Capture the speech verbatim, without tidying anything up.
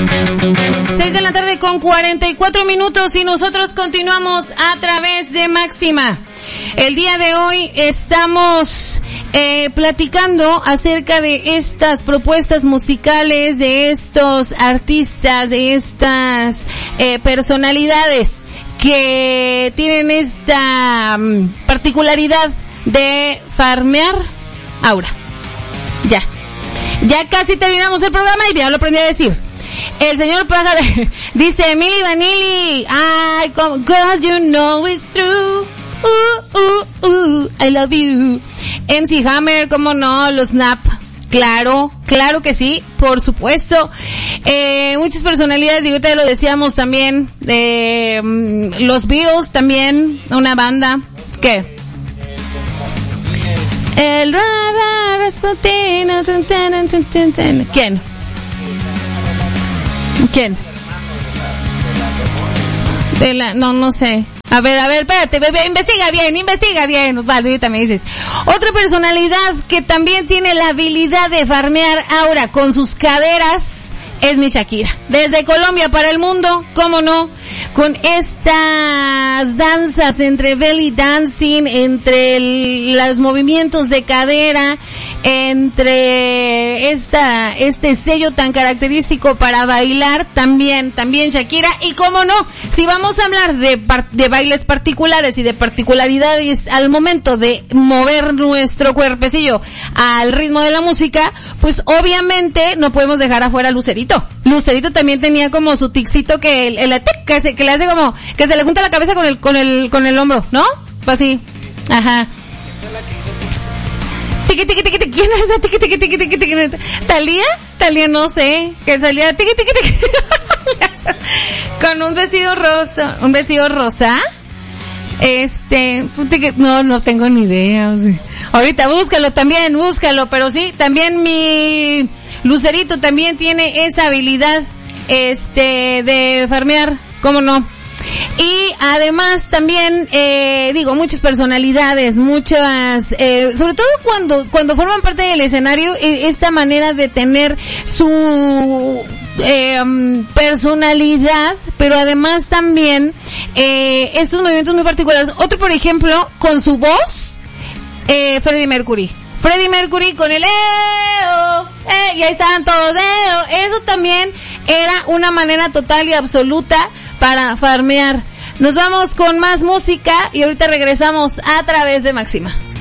seis de la tarde con cuarenta y cuatro minutos y nosotros continuamos a través de Máxima. El día de hoy estamos eh, platicando acerca de estas propuestas musicales, de estos artistas, de estas eh, personalidades que tienen esta um, particularidad de farmear aura. Ya, ya casi terminamos el programa y ya lo aprendí a decir. El señor Pájaro dice, Milli Vanilli, ay, girl, you know it's true, uh, uh, uh, I love you. M C Hammer, cómo no, los Snap, claro, claro que sí, por supuesto. Eh, muchas personalidades, y ahorita lo decíamos también, eh, los Beatles también, una banda, ¿qué? El rara Rasputin, ¿quién? ¿Quién? De la, no, no sé. A ver, a ver, espérate, bebé, investiga bien, investiga bien. Vale, también dices. Otra personalidad que también tiene la habilidad de farmear aura con sus caderas es mi Shakira. Desde Colombia para el mundo, cómo no, con estas danzas entre belly dancing, entre el, los movimientos de cadera, entre esta, este sello tan característico para bailar, también, también Shakira. Y cómo no, si vamos a hablar de, de bailes particulares y de particularidades al momento de mover nuestro cuerpecillo al ritmo de la música, pues obviamente no podemos dejar afuera a Lucerito. Lucerito también tenía como su ticito que el, el, el que, se, que le hace como, que se le junta la cabeza con el, con el, con el hombro, ¿no? Así. Ajá. Tiqui, tiqui, tiqui, tiqui. ¿Quién es esa? Tiqui, tiqui, tiqui, tiqui, tiqui. ¿Talía? Talía, no sé. Que salía tiqui, tiqui, tiqui. Con un vestido rosa. ¿Un vestido rosa? Este, no, no tengo ni idea. O sea, ahorita búscalo también, búscalo. Pero sí, también mi Lucerito también tiene esa habilidad, este, de farmear. ¿Cómo no? Y además también, eh, digo, muchas personalidades, muchas, eh, sobre todo cuando, cuando forman parte del escenario, eh, esta manera de tener su, eh, um, personalidad, pero además también, eh, estos movimientos muy particulares. Otro, por ejemplo, con su voz, eh, Freddie Mercury. Freddie Mercury con el eo, eh, y ahí estaban todos, eo. Eso también era una manera total y absoluta para farmear. Nos vamos con más música y ahorita regresamos a través de Máxima.